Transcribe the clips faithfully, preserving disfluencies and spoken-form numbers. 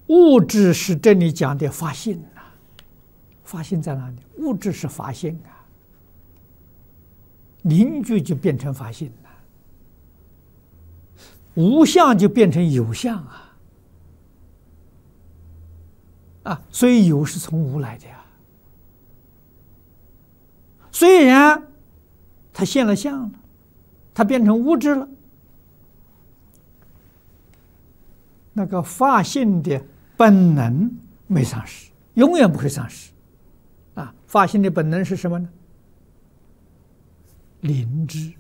物质是这里讲的发性啊，发性在哪里？物质是发性啊，凝聚就变成发性了，无相就变成有相啊，啊，所以有是从无来的呀。虽然它现了相了，它变成物质了，那个发性的本能没丧失，永远不会丧失。啊，发性的本能是什么呢？灵知。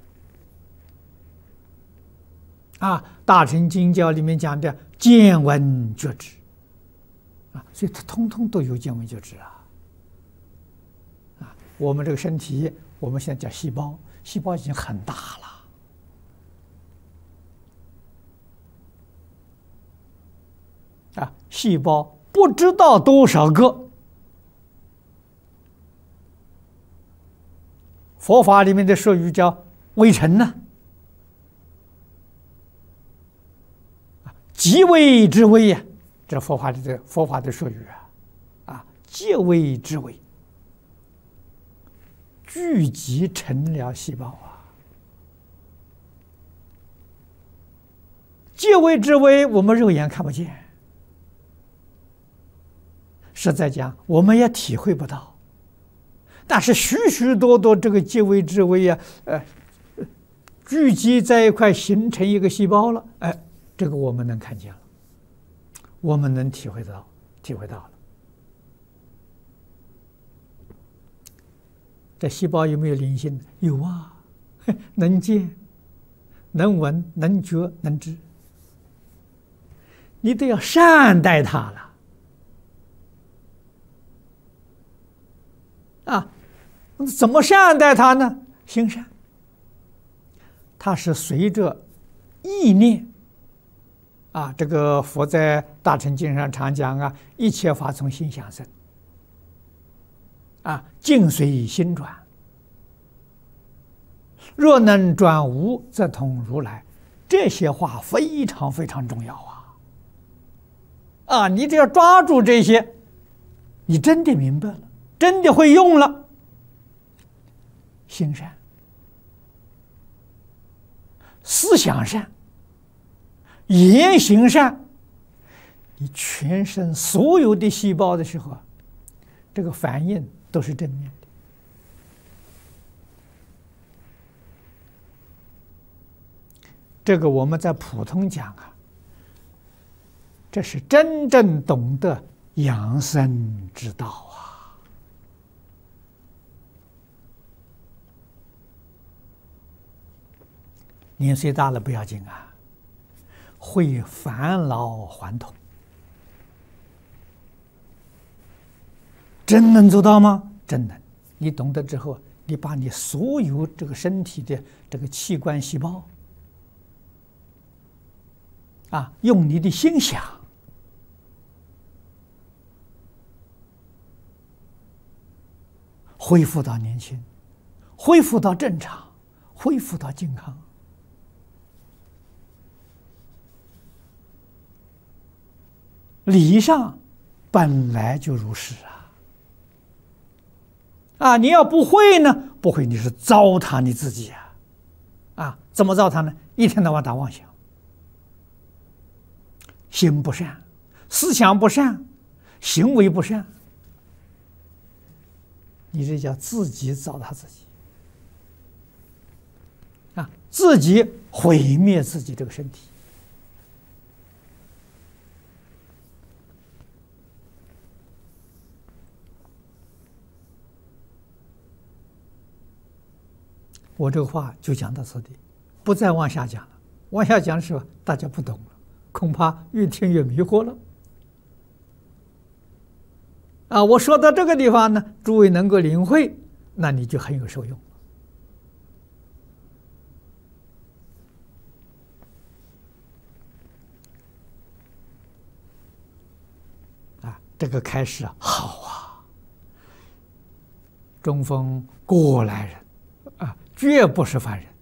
啊，大乘经教里面讲的见闻觉知，啊，所以它通通都有见闻觉知啊。啊，我们这个身体，我们现在叫细胞，细胞已经很大了。啊，细胞不知道多少个。佛法里面的术语叫微尘呢，极微之微呀，这佛法里的佛法的术语啊，啊，极微之微，聚集成了细胞啊。极微之微，我们肉眼看不见。实在讲，我们也体会不到，但是许许多多这个极微之微啊，呃，聚集在一块形成一个细胞了，哎，这个我们能看见了，我们能体会到，体会到了。这细胞有没有灵性？有啊，能见、能闻、能觉、能知，你都要善待它了。啊，怎么善待它呢？行善，它是随着意念啊。这个佛在《大乘经》上常讲啊，一切法从心想生，啊，境随心转。若能转无，则通如来。这些话非常非常重要啊！啊，你只要抓住这些，你真的明白了。真的会用了，心善、思想善、言行善，你全身所有的细胞的时候，这个反应都是正面的。这个我们在普通讲啊，这是真正懂得养生之道啊。年岁大了不要紧啊，会返老还童，真能做到吗？真能。你懂得之后，你把你所有这个身体的这个器官细胞，啊，用你的心想，恢复到年轻，恢复到正常，恢复到健康。理上本来就如是啊！啊，你要不会呢？不会，你是糟蹋你自己啊！啊，怎么糟蹋呢？一天到晚打妄想，心不善，思想不善，行为不善，你这叫自己糟蹋自己啊！自己毁灭自己这个身体。我这个话就讲到此地，不再往下讲了。往下讲的时候，大家不懂了，恐怕越听越迷惑了。啊，我说到这个地方呢，诸位能够领会，那你就很有受用。啊，这个开始好啊，中峰过来人啊。绝不是凡人